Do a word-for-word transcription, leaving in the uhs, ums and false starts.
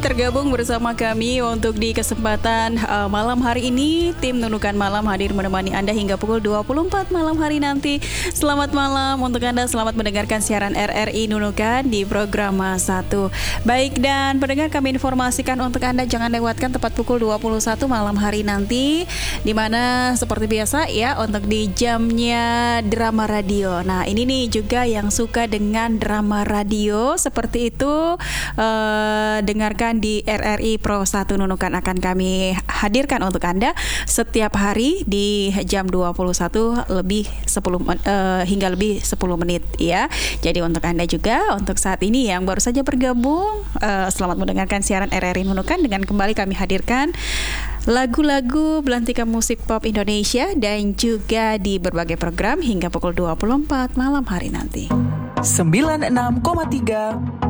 tergabung bersama kami untuk di kesempatan uh, malam hari ini. Tim Nunukan Malam hadir menemani Anda hingga pukul dua puluh empat malam hari nanti. Selamat malam untuk Anda, selamat mendengarkan siaran R R I Nunukan di program satu. Baik, dan pendengar, kami informasikan untuk Anda jangan lewatkan tepat pukul dua puluh satu malam hari nanti, di mana seperti biasa ya untuk di jamnya drama radio. Nah, ini nih juga yang suka dengan drama radio seperti itu, uh, dengarkan di R R I Pro satu Nunukan akan kami hadirkan untuk Anda setiap hari di jam dua puluh satu lebih sepuluh uh, hingga lebih sepuluh menit ya. Jadi untuk Anda juga untuk saat ini yang baru saja bergabung, uh, selamat mendengarkan siaran R R I Nunukan dengan kembali kami hadirkan lagu-lagu belantikan musik pop Indonesia dan juga di berbagai program hingga pukul dua puluh empat malam hari nanti. sembilan puluh enam koma tiga